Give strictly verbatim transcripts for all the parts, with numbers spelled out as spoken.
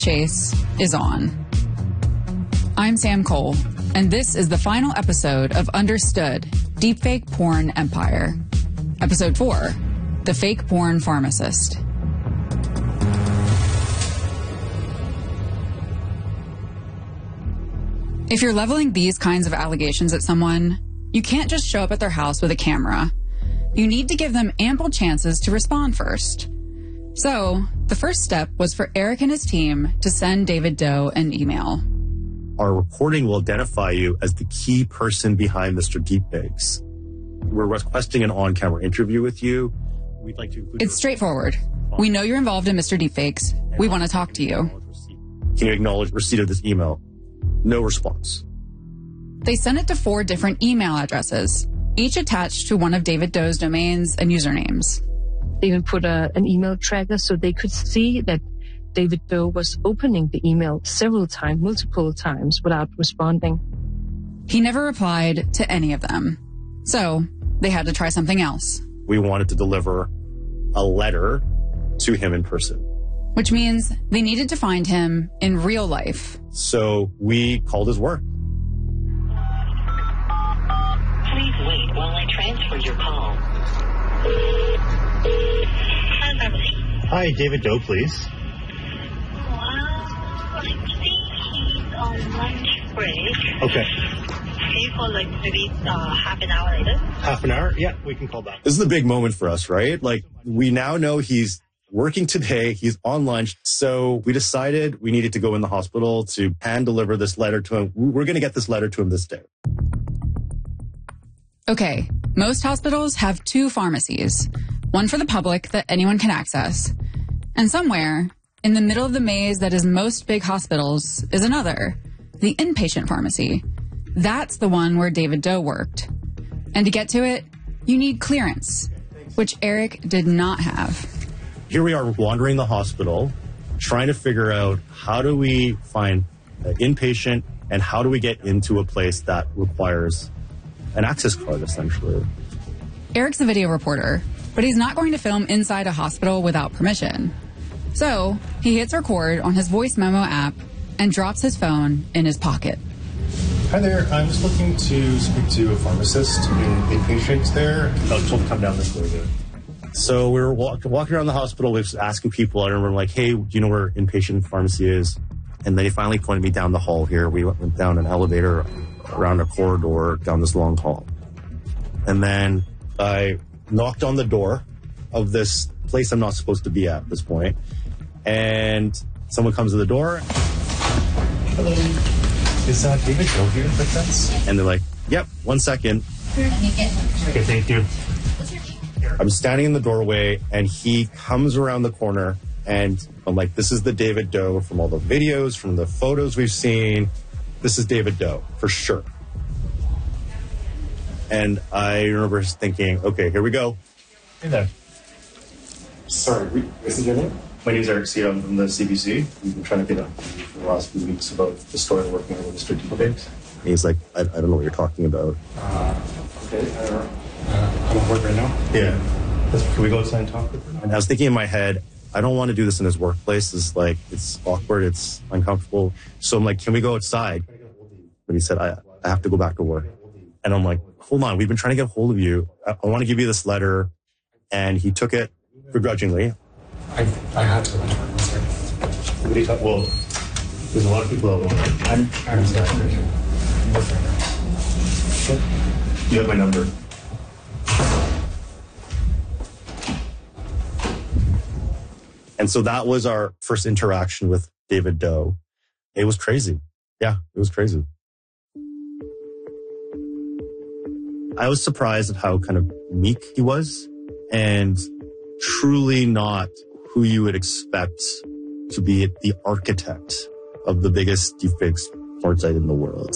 chase is on. I'm Sam Cole, and this is the final episode of Understood, Deepfake Porn Empire. Episode four, The Fake Porn Pharmacist. If you're leveling these kinds of allegations at someone, you can't just show up at their house with a camera. You need to give them ample chances to respond first. So, the first step was for Eric and his team to send David Doe an email. Our recording will identify you as the key person behind Mister Deepfakes. We're requesting an on-camera interview with you. We'd like to include... It's straightforward. We know you're involved in Mister Deepfakes. We want to talk to you. Can you acknowledge receipt of this email? No response. They sent it to four different email addresses, each attached to one of David Doe's domains and usernames. They even put a, an email tracker so they could see that David Doe was opening the email several times, multiple times, without responding. He never replied to any of them. So they had to try something else. We wanted to deliver a letter to him in person. Which means they needed to find him in real life. So we called his work. Please wait while I transfer your call. Hi, Beverly. Hi, David Doe, please. Well, I think he's on lunch break. Okay. Can you call like maybe uh, half an hour later? Half an hour? Yeah, we can call back. This is a big moment for us, right? Like, we now know he's working today. He's on lunch. So we decided we needed to go in the hospital to hand deliver this letter to him. We're going to get this letter to him this day. Okay, most hospitals have two pharmacies, one for the public that anyone can access, and somewhere in the middle of the maze that is most big hospitals is another, the inpatient pharmacy. That's the one where David Doe worked. And to get to it, you need clearance, which Eric did not have. Here we are wandering the hospital, trying to figure out how do we find an inpatient and how do we get into a place that requires an access card, essentially. Eric's a video reporter, but he's not going to film inside a hospital without permission. So he hits record on his voice memo app and drops his phone in his pocket. Hi there, I'm just looking to speak to a pharmacist in inpatient there. I was told to come down this way there. So we were walk, walking around the hospital, we were asking people, I remember like, hey, do you know where inpatient pharmacy is? And then he finally pointed me down the hall here. We went down an elevator, around a corridor, down this long hall. And then I knocked on the door of this place I'm not supposed to be at this point. And someone comes to the door. Hello. Is uh, David Doe here by chance? And they're like, yep, one second. Okay, thank you. I'm standing in the doorway and he comes around the corner and I'm like, this is the David Doe from all the videos, from the photos we've seen. This is David Doe, for sure. And I remember thinking, okay, here we go. Hey there. Sorry, what is your name? My name is Eric C. I'm from the C B C. We've been trying to get a for the last few weeks about the story we're working on with Mister Deepfakes. And he's like, I, I don't know what you're talking about. Uh, okay, I don't know. Uh, I'm at work right now. Yeah. Can we go outside and talk with her? And I was thinking in my head, I don't want to do this in his workplace. It's like, it's awkward. It's uncomfortable. So I'm like, can we go outside? But he said, I, I have to go back to work. And I'm like, hold on. We've been trying to get a hold of you. I, I want to give you this letter. And he took it begrudgingly. I, I had to. What do you talk? Well, there's a lot of people that want it. I'm, I'm sorry. You have my number. And so that was our first interaction with David Doe. It was crazy. Yeah, it was crazy. I was surprised at how kind of meek he was and truly not who you would expect to be the architect of the biggest deepfakes porn site in the world.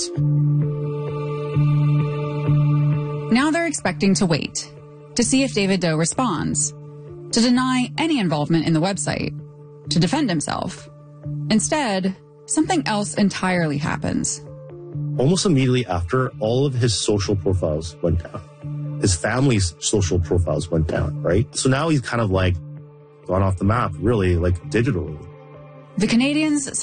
Now they're expecting to wait to see if David Doe responds, to deny any involvement in the website, to defend himself. Instead, something else entirely happens. Almost immediately after, all of his social profiles went down. His family's social profiles went down, right? So now he's kind of like gone off the map, really, like digitally. The Canadians